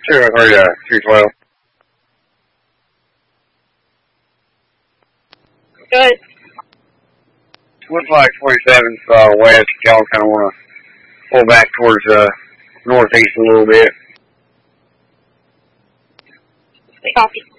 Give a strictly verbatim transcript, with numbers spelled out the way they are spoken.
Sure, or yeah, three twelve. Good. Looks like forty-seven's uh, west. Y'all kind of want to pull back towards uh, northeast a little bit. Copy.